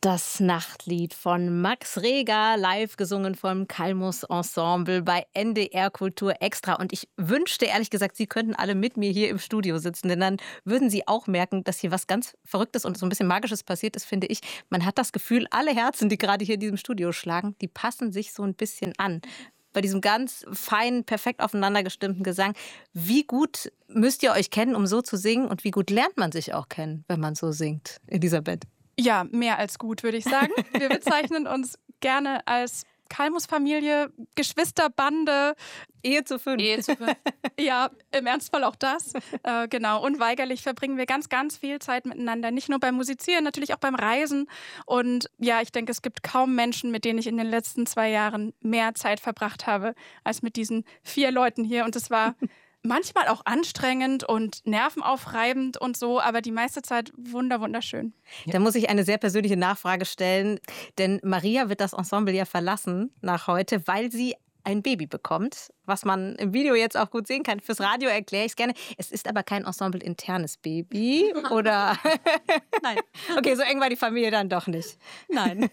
Das Nachtlied von Max Reger, live gesungen vom Calmus Ensemble bei NDR Kultur Extra. Und ich wünschte ehrlich gesagt, Sie könnten alle mit mir hier im Studio sitzen, denn dann würden Sie auch merken, dass hier was ganz Verrücktes und so ein bisschen Magisches passiert ist, finde ich. Man hat das Gefühl, alle Herzen, die gerade hier in diesem Studio schlagen, die passen sich so ein bisschen an. Bei diesem ganz feinen, perfekt aufeinander gestimmten Gesang. Wie gut müsst ihr euch kennen, um so zu singen? Und wie gut lernt man sich auch kennen, wenn man so singt in dieser Band? Ja, mehr als gut, würde ich sagen. Wir bezeichnen uns gerne als Calmus-Familie, Geschwisterbande. Ehe zu fünf. Ja, im Ernstfall auch das. Genau, unweigerlich verbringen wir ganz, ganz viel Zeit miteinander. Nicht nur beim Musizieren, natürlich auch beim Reisen. Und ja, ich denke, es gibt kaum Menschen, mit denen ich in den letzten 2 Jahren mehr Zeit verbracht habe, als mit diesen 4 Leuten hier. Und es war manchmal auch anstrengend und nervenaufreibend und so, aber die meiste Zeit wunderschön. Da muss ich eine sehr persönliche Nachfrage stellen, denn Maria wird das Ensemble ja verlassen nach heute, weil sie ein Baby bekommt, was man im Video jetzt auch gut sehen kann. Fürs Radio erkläre ich es gerne. Es ist aber kein Ensemble-internes Baby, oder? Nein. Okay, so eng war die Familie dann doch nicht. Nein.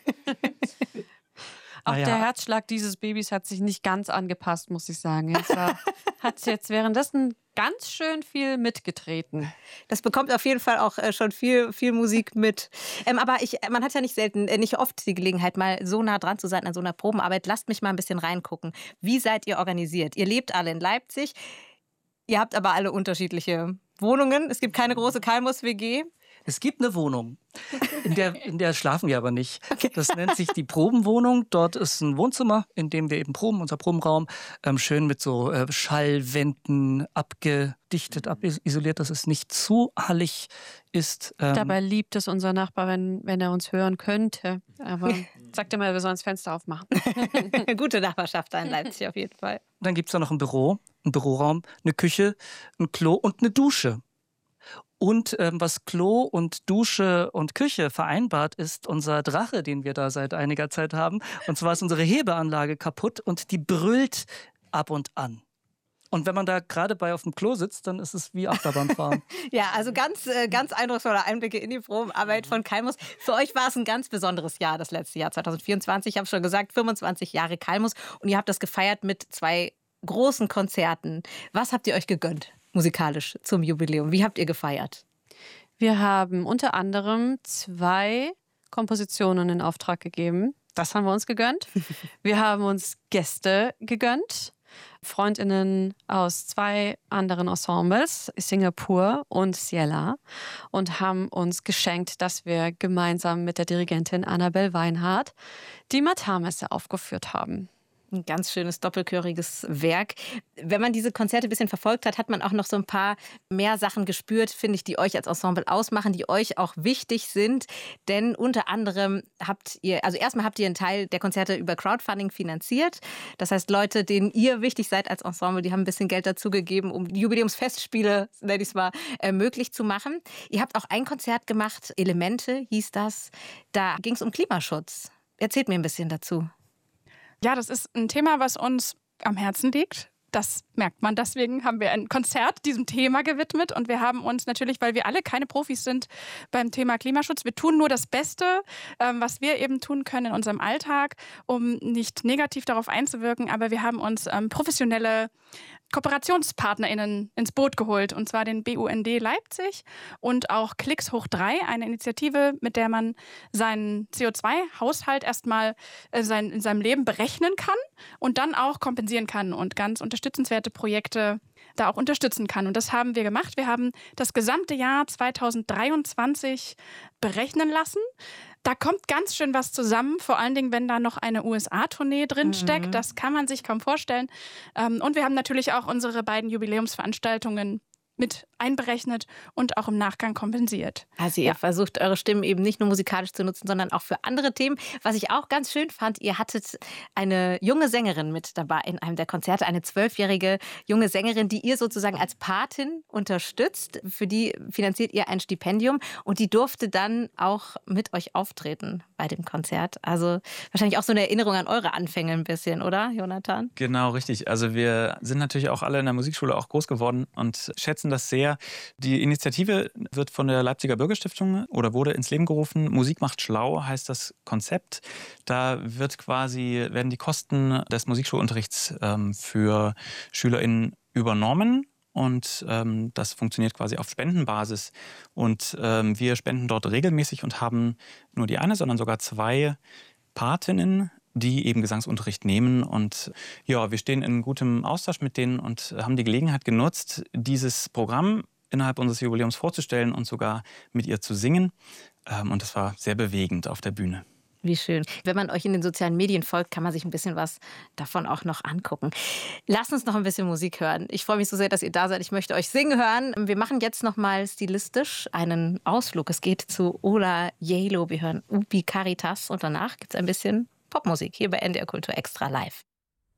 Auch der Herzschlag dieses Babys hat sich nicht ganz angepasst, muss ich sagen. Hat jetzt währenddessen ganz schön viel mitgetreten. Das bekommt auf jeden Fall auch schon viel Musik mit. Aber man hat ja nicht oft die Gelegenheit, mal so nah dran zu sein an so einer Probenarbeit. Lasst mich mal ein bisschen reingucken. Wie seid ihr organisiert? Ihr lebt alle in Leipzig. Ihr habt aber alle unterschiedliche Wohnungen. Es gibt keine große Calmus-WG. Es gibt eine Wohnung, in der schlafen wir aber nicht. Okay. Das nennt sich die Probenwohnung. Dort ist ein Wohnzimmer, in dem wir eben proben, unser Probenraum, schön mit so Schallwänden abgedichtet, abisoliert, dass es nicht zu hallig ist. Dabei liebt es unser Nachbar, wenn er uns hören könnte. Aber sagt immer, wir sollen das Fenster aufmachen. Gute Nachbarschaft da in Leipzig auf jeden Fall. Dann gibt es da noch ein Büro, einen Büroraum, eine Küche, ein Klo und eine Dusche. Und was Klo und Dusche und Küche vereinbart, ist unser Drache, den wir da seit einiger Zeit haben. Und zwar ist unsere Hebeanlage kaputt und die brüllt ab und an. Und wenn man da gerade auf dem Klo sitzt, dann ist es wie Achterbahnfahren. Ja, also ganz eindrucksvolle Einblicke in die Probenarbeit von Calmus. Für euch war es ein ganz besonderes Jahr, das letzte Jahr 2024. Ich habe schon gesagt, 25 Jahre Calmus. Und ihr habt das gefeiert mit 2 großen Konzerten. Was habt ihr euch gegönnt? Musikalisch zum Jubiläum. Wie habt ihr gefeiert? Wir haben unter anderem 2 Kompositionen in Auftrag gegeben. Das haben wir uns gegönnt. Wir haben uns Gäste gegönnt. FreundInnen aus 2 anderen Ensembles, Singapur und Ciela, und haben uns geschenkt, dass wir gemeinsam mit der Dirigentin Annabel Weinhardt die Matar-Messe aufgeführt haben. Ein ganz schönes doppelchöriges Werk. Wenn man diese Konzerte ein bisschen verfolgt hat, hat man auch noch so ein paar mehr Sachen gespürt, finde ich, die euch als Ensemble ausmachen, die euch auch wichtig sind. Denn unter anderem habt ihr einen Teil der Konzerte über Crowdfunding finanziert. Das heißt, Leute, denen ihr wichtig seid als Ensemble, die haben ein bisschen Geld dazugegeben, um die Jubiläumsfestspiele, nenne ich es mal, möglich zu machen. Ihr habt auch ein Konzert gemacht, Elemente hieß das. Da ging es um Klimaschutz. Erzählt mir ein bisschen dazu. Ja, das ist ein Thema, was uns am Herzen liegt. Das merkt man. Deswegen haben wir ein Konzert diesem Thema gewidmet. Und wir haben uns natürlich, weil wir alle keine Profis sind beim Thema Klimaschutz, wir tun nur das Beste, was wir eben tun können in unserem Alltag, um nicht negativ darauf einzuwirken. Aber wir haben uns professionelle KooperationspartnerInnen ins Boot geholt, und zwar den BUND Leipzig und auch Klicks hoch 3, eine Initiative, mit der man seinen CO2-Haushalt erstmal in seinem Leben berechnen kann und dann auch kompensieren kann und ganz unterstützenswerte Projekte da auch unterstützen kann. Und das haben wir gemacht. Wir haben das gesamte Jahr 2023 berechnen lassen. Da kommt ganz schön was zusammen, vor allen Dingen, wenn da noch eine USA-Tournee drin steckt. Das kann man sich kaum vorstellen. Und wir haben natürlich auch unsere beiden Jubiläumsveranstaltungen mit einberechnet und auch im Nachgang kompensiert. Also ihr versucht, eure Stimmen eben nicht nur musikalisch zu nutzen, sondern auch für andere Themen. Was ich auch ganz schön fand, ihr hattet eine junge Sängerin mit dabei in einem der Konzerte, eine 12-jährige junge Sängerin, die ihr sozusagen als Patin unterstützt. Für die finanziert ihr ein Stipendium und die durfte dann auch mit euch auftreten bei dem Konzert. Also wahrscheinlich auch so eine Erinnerung an eure Anfänge ein bisschen, oder, Jonathan? Genau, richtig. Also wir sind natürlich auch alle in der Musikschule auch groß geworden und schätzen unterstützen das sehr. Die Initiative wird von der Leipziger Bürgerstiftung oder wurde ins Leben gerufen. Musik macht schlau heißt das Konzept. Da werden die Kosten des Musikschulunterrichts für SchülerInnen übernommen. Und das funktioniert quasi auf Spendenbasis. Und wir spenden dort regelmäßig und haben nur die eine, sondern sogar 2 Patinnen, die eben Gesangsunterricht nehmen. Und ja, wir stehen in gutem Austausch mit denen und haben die Gelegenheit genutzt, dieses Programm innerhalb unseres Jubiläums vorzustellen und sogar mit ihr zu singen. Und das war sehr bewegend auf der Bühne. Wie schön. Wenn man euch in den sozialen Medien folgt, kann man sich ein bisschen was davon auch noch angucken. Lasst uns noch ein bisschen Musik hören. Ich freue mich so sehr, dass ihr da seid. Ich möchte euch singen hören. Wir machen jetzt noch mal stilistisch einen Ausflug. Es geht zu Ola Gjeilo. Wir hören Ubi Caritas und danach gibt es ein bisschen Popmusik hier bei NDR Kultur Extra live.